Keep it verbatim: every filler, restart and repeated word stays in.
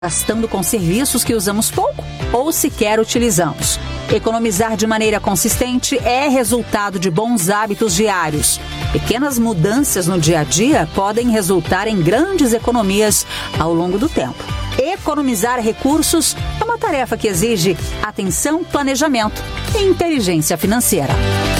gastando com serviços que usamos pouco ou sequer utilizamos. Economizar de maneira consistente é resultado de bons hábitos diários. Pequenas mudanças no dia a dia podem resultar em grandes economias ao longo do tempo. Economizar recursos é uma tarefa que exige atenção, planejamento e inteligência financeira.